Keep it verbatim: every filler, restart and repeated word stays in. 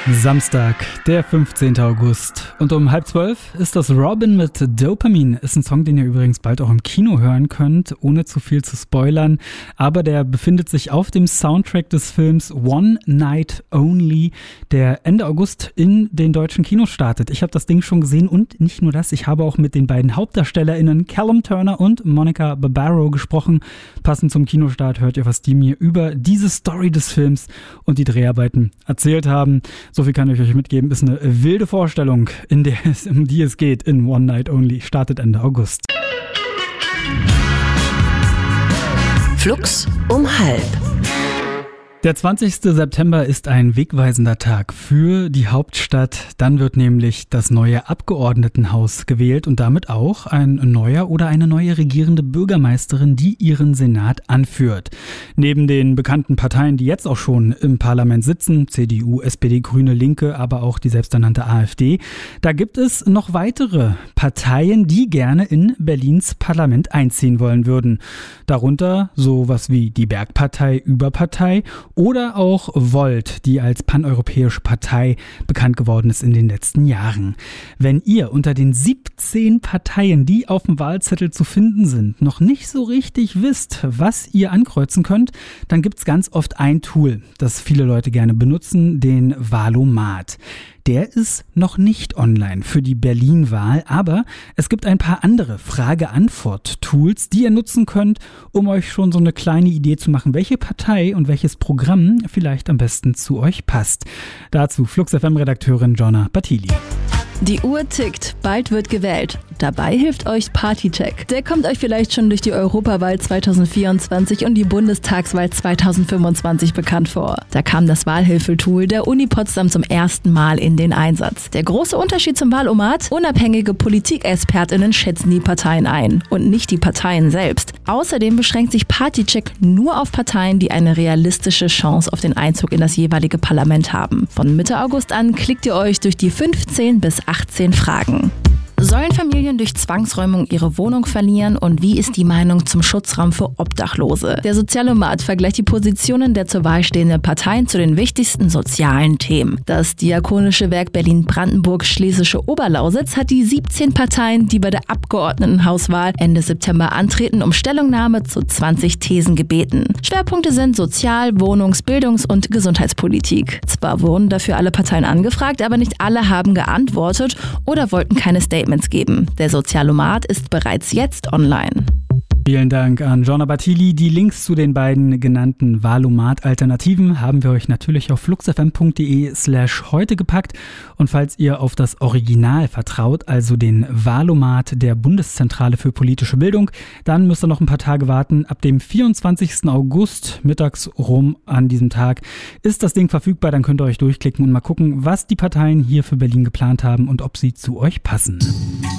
Samstag, der fünfzehnten August. Und um halb zwölf ist das Robin mit Dopamine. Ist ein Song, den ihr übrigens bald auch im Kino hören könnt, ohne zu viel zu spoilern. Aber der befindet sich auf dem Soundtrack des Films One Night Only, der Ende August in den deutschen Kinos startet. Ich habe das Ding schon gesehen und nicht nur das, ich habe auch mit den beiden HauptdarstellerInnen Callum Turner und Monica Barbaro gesprochen. Passend zum Kinostart hört ihr, was die mir über diese Story des Films und die Dreharbeiten erzählt haben. So viel kann ich euch mitgeben, ist eine wilde Vorstellung, in der es, um die es geht in One Night Only, startet Ende August. Flux um halb. Der zwanzigsten September ist ein wegweisender Tag für die Hauptstadt. Dann wird nämlich das neue Abgeordnetenhaus gewählt und damit auch ein neuer oder eine neue regierende Bürgermeisterin, die ihren Senat anführt. Neben den bekannten Parteien, die jetzt auch schon im Parlament sitzen, C D U, S P D, Grüne, Linke, aber auch die selbsternannte AfD, da gibt es noch weitere Parteien, die gerne in Berlins Parlament einziehen wollen würden. Darunter sowas wie die Bergpartei, Überpartei oder auch Volt, die als paneuropäische Partei bekannt geworden ist in den letzten Jahren. Wenn ihr unter den siebzehn Parteien, die auf dem Wahlzettel zu finden sind, noch nicht so richtig wisst, was ihr ankreuzen könnt, dann gibt es ganz oft ein Tool, das viele Leute gerne benutzen, den Wahlomat. Der ist noch nicht online für die Berlin-Wahl, aber es gibt ein paar andere Frage-Antwort-Tools, die ihr nutzen könnt, um euch schon so eine kleine Idee zu machen, welche Partei und welches Programm vielleicht am besten zu euch passt. Dazu Flux F M-Redakteurin Jonna Battili. Die Uhr tickt, bald wird gewählt. Dabei hilft euch Partycheck. Der kommt euch vielleicht schon durch die Europawahl zweitausendvierundzwanzig und die Bundestagswahl zweitausendfünfundzwanzig bekannt vor. Da kam das Wahlhilfetool der Uni Potsdam zum ersten Mal in den Einsatz. Der große Unterschied zum Wahlomat: unabhängige PolitikexpertInnen schätzen die Parteien ein und nicht die Parteien selbst. Außerdem beschränkt sich Partycheck nur auf Parteien, die eine realistische Chance auf den Einzug in das jeweilige Parlament haben. Von Mitte August an klickt ihr euch durch die fünfzehn bis achtzehn Fragen. Sollen Familien durch Zwangsräumung ihre Wohnung verlieren und wie ist die Meinung zum Schutzraum für Obdachlose? Der Sozialomat vergleicht die Positionen der zur Wahl stehenden Parteien zu den wichtigsten sozialen Themen. Das Diakonische Werk Berlin-Brandenburg-Schlesische Oberlausitz hat die siebzehn Parteien, die bei der Abgeordnetenhauswahl Ende September antreten, um Stellungnahme zu zwanzig Thesen gebeten. Schwerpunkte sind Sozial-, Wohnungs-, Bildungs- und Gesundheitspolitik. Zwar wurden dafür alle Parteien angefragt, aber nicht alle haben geantwortet oder wollten keine Statements geben. Der Sozialomat ist bereits jetzt online. Vielen Dank an Jonna Battili. Die Links zu den beiden genannten Wahlomat-Alternativen haben wir euch natürlich auf fluxfm.de slash heute gepackt. Und falls ihr auf das Original vertraut, also den Wahlomat der Bundeszentrale für politische Bildung, dann müsst ihr noch ein paar Tage warten. Ab dem vierundzwanzigsten August, mittags rum an diesem Tag, ist das Ding verfügbar. Dann könnt ihr euch durchklicken und mal gucken, was die Parteien hier für Berlin geplant haben und ob sie zu euch passen.